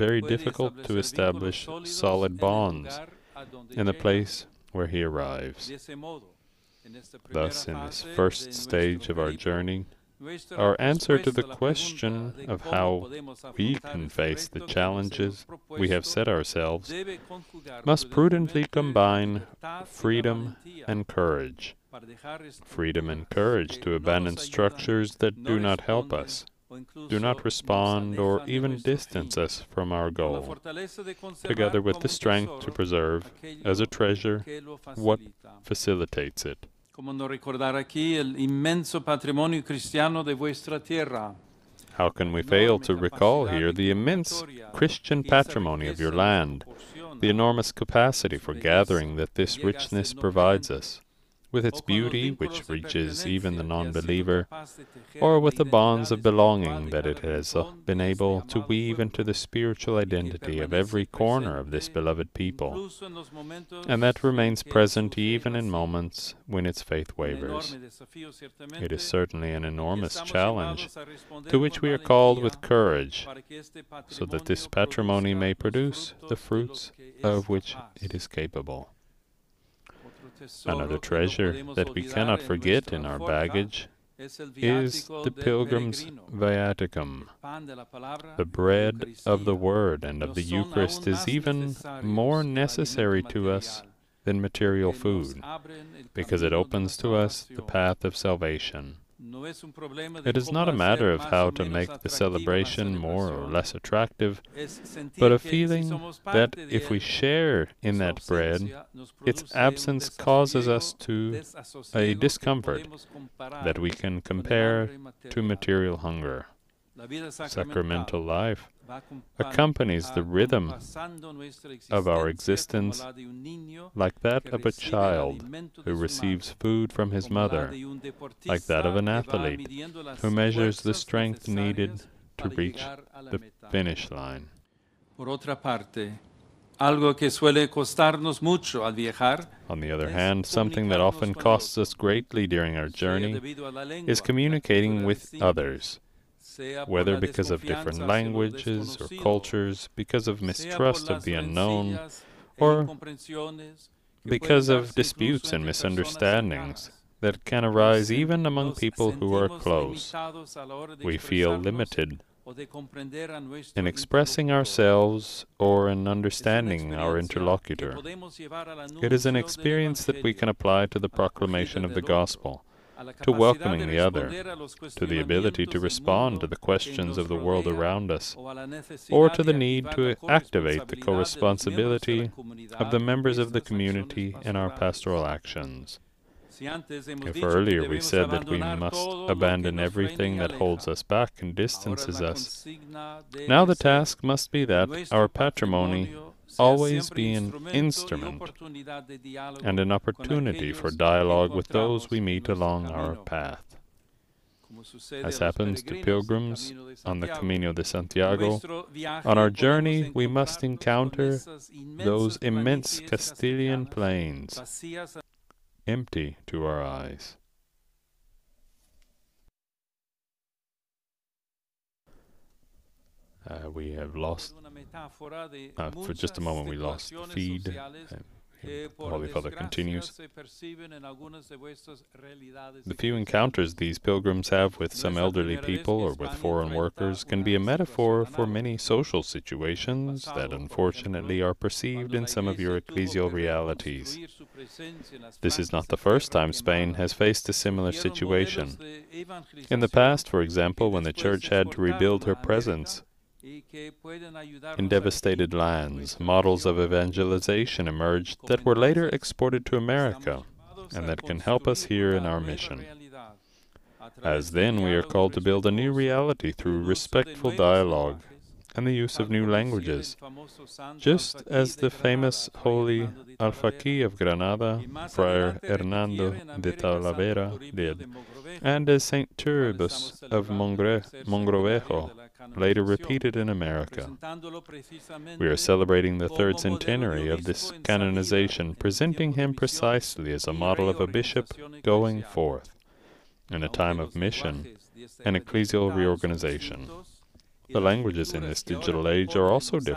very difficult to establish solid bonds in the place where he arrives. Thus, in this first stage of our journey, our answer to the question of how we can face the challenges we have set ourselves must prudently combine freedom and courage. Freedom and courage to abandon structures that do not help us, do not respond, or even distance us from our goal, together with the strength to preserve, as a treasure, what facilitates it. Como no recordar aquí el inmenso patrimonio cristiano de vuestra tierra. How can we fail to recall here the immense Christian patrimony of your land, the enormous capacity for gathering that this richness provides us, with its beauty which reaches even the non-believer, or with the bonds of belonging that it has been able to weave into the spiritual identity of every corner of this beloved people, and that remains present even in moments when its faith wavers. It is certainly an enormous challenge to which we are called with courage, so that this patrimony may produce the fruits of which it is capable. Another treasure that we cannot forget in our baggage is the Pilgrim's Viaticum. The bread of the Word and of the Eucharist is even more necessary to us than material food, because it opens to us the path of salvation. It is not a matter of how to make the celebration more or less attractive, but a feeling that if we share in that bread, its absence causes us to a discomfort that we can compare to material hunger. Sacramental life accompanies the rhythm of our existence like that of a child who receives food from his mother, like that of an athlete who measures the strength needed to reach the finish line. Por otra parte, algo que suele costarnos mucho al viajar. On the other hand, something that often costs us greatly during our journey is communicating with others, whether because of different languages or cultures, because of mistrust of the unknown, or because of disputes and misunderstandings that can arise even among people who are close. We feel limited in expressing ourselves or in understanding our interlocutor. It is an experience that we can apply to the proclamation of the Gospel, to welcoming the other, to the ability to respond to the questions of the world around us, or to the need to activate the co-responsibility of the members of the community in our pastoral actions. If earlier we said that we must abandon everything that holds us back and distances us, now the task must be that our patrimony always be an instrument and an opportunity for dialogue with those we meet along our path. As happens to pilgrims on the Camino de Santiago, on our journey we must encounter those immense Castilian plains, empty to our eyes. We have lost, for just a moment we lost the feed. The Holy Father continues. The few encounters these pilgrims have with some elderly people or with foreign workers can be a metaphor for many social situations that unfortunately are perceived in some of your ecclesial realities. This is not the first time Spain has faced a similar situation. In the past, for example, when the Church had to rebuild her presence in devastated lands, models of evangelization emerged that were later exported to America, and that can help us here in our mission. As then, we are called to build a new reality through respectful dialogue and the use of new languages, just as the famous holy Alfaqui of Granada, Friar Hernando de Talavera, did, and as Saint Turbus of Mogrovejo later repeated in America. We are celebrating the third centenary of this canonization, presenting him precisely as a model of a bishop going forth in a time of mission and ecclesial reorganization. The languages in this digital age are also different.